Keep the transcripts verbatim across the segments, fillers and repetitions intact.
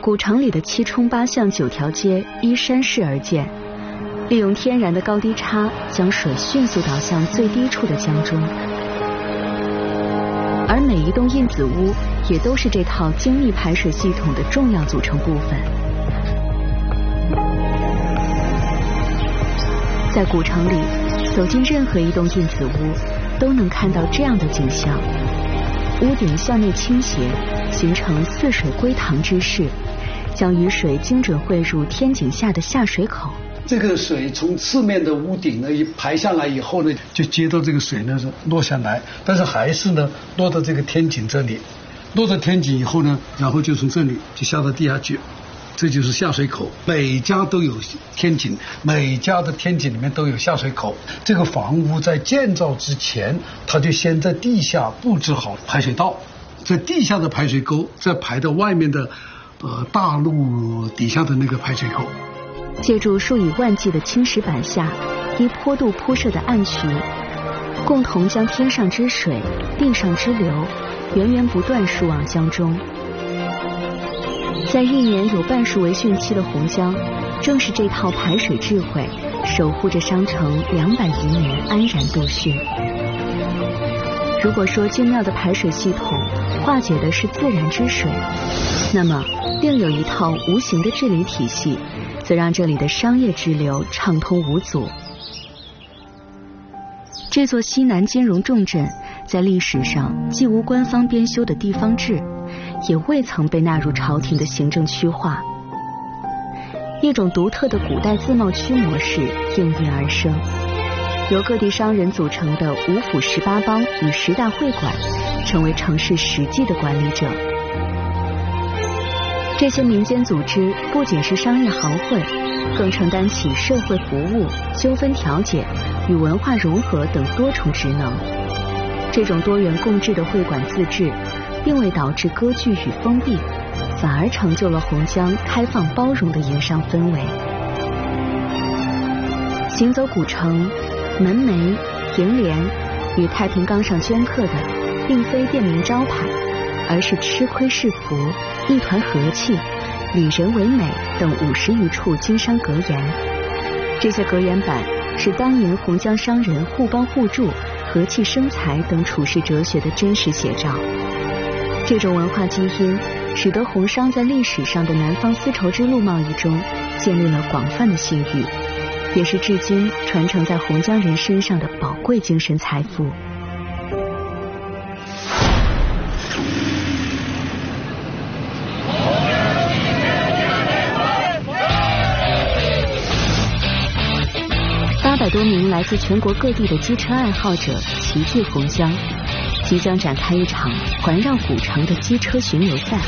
古城里的七冲八巷九条街依山势而建，利用天然的高低差，将水迅速导向最低处的江中。而每一栋印子屋也都是这套精密排水系统的重要组成部分。在古城里，走进任何一栋印子屋，都能看到这样的景象：屋顶向内倾斜，形成四水归塘之势，将雨水精准汇入天井下的下水口。 这个水从四面的屋顶呢一排下来以后呢，就接到这个水呢是落下来，但是还是呢落到这个天井这里，落到天井以后呢，然后就从这里就下到地下去，这就是下水口。每家都有天井，每家的天井里面都有下水口。这个房屋在建造之前，它就先在地下布置好排水道，在地下的排水沟再排到外面的呃大路底下的那个排水沟。 借助数以万计的青石板下依坡度铺设的暗渠，共同将天上之水、地上之流源源不断输往江中。在一年有半数为汛期的洪江，正是这套排水智慧守护着商城两百余年安然度汛。如果说精妙的排水系统化解的是自然之水，那么另有一套无形的治理体系，则让这里的商业支流畅通无阻。这座西南金融重镇在历史上既无官方编修的地方志，也未曾被纳入朝廷的行政区划。一种独特的古代自贸区模式应运而生，由各地商人组成的五府十八帮与十大会馆成为城市实际的管理者。这些民间组织不仅是商业行会，更承担起社会服务、纠纷调解与文化融合等多重职能。这种多元共治的会馆自治，并未导致割据与封闭，反而成就了洪江开放包容的营商氛围。行走古城，门楣、楹联与太平冈上镌刻的，并非店名招牌，而是吃亏是福、一团和气、里人为美等五十余处经商格言。这些格言板是当年洪江商人互帮互助、和气生财等处世哲学的真实写照。这种文化基因使得洪商在历史上的南方丝绸之路贸易中建立了广泛的信誉，也是至今传承在洪江人身上的宝贵精神财富。八百多名来自全国各地的机车爱好者齐聚洪江，即将展开一场环绕古城的机车巡游赛。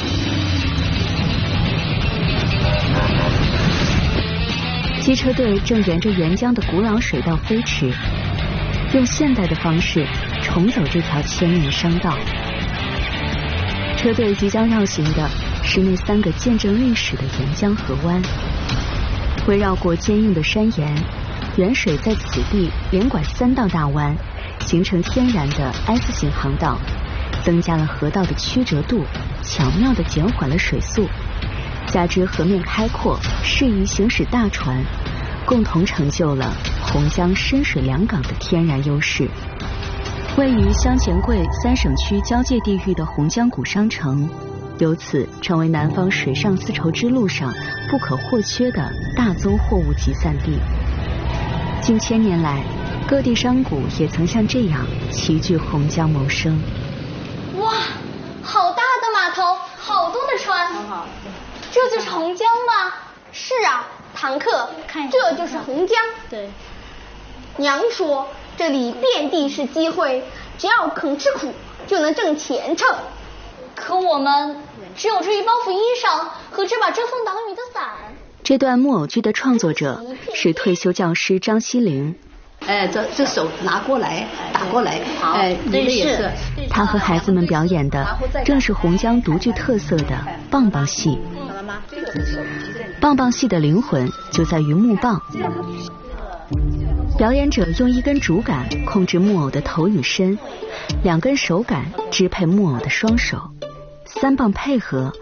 机车队正沿着沅江的古老水道飞驰，用现代的方式重走这条千年商道。车队即将绕行的是那三个见证历史的沅江河湾，围绕过坚硬的山岩，沅水在此地连拐三道大弯，形成天然的 S 型航道，增加了河道的曲折度，巧妙地减缓了水速，加之河面开阔，适宜行驶大船，共同成就了洪江深水两港的天然优势。位于湘黔桂三省区交界地域的洪江古商城，由此成为南方水上丝绸之路上不可或缺的大宗货物集散地。近千年来，各地商贾也曾像这样齐聚洪江谋生。 哇，好大的码头，好多的船，这就是洪江吗？是啊，堂客，这就是洪江。 对， 娘说这里遍地是机会，只要肯吃苦，就能挣钱挣。 可我们只有这一包袱衣裳和这把遮风挡雨的伞。 这段木偶剧的创作者是退休教师张西玲。 哎，这这手拿过来，打过来，哎，你的也是。 他和孩子们表演的正是洪江独具特色的棒棒戏。棒棒戏的灵魂就在于木棒。表演者用一根竹竿控制木偶的头与身，两根手杆支配木偶的双手，三棒配合